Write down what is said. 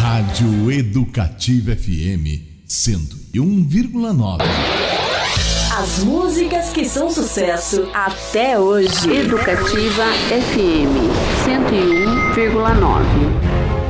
Rádio Educativa FM 101,9. As músicas que são sucesso até hoje. Educativa FM 101,9.